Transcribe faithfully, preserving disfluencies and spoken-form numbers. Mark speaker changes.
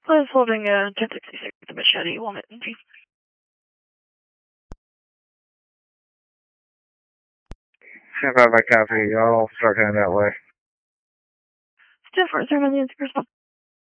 Speaker 1: I was holding a ten sixty-six with a machete, Walnut and G.
Speaker 2: Stand by my copy. I'll start heading that way.
Speaker 1: Stand for it, sir. My name's Crystal.